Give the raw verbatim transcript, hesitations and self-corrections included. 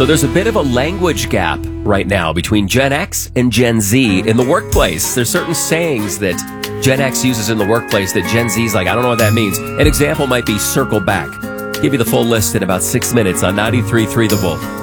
So there's a bit of a language gap right now between Gen X and Gen Z in the workplace. There's certain sayings that Gen X uses in the workplace that Gen Z's like, I don't know what that means. An example might be circle back. Give you the full list in about six minutes on ninety-three point three The Wolf.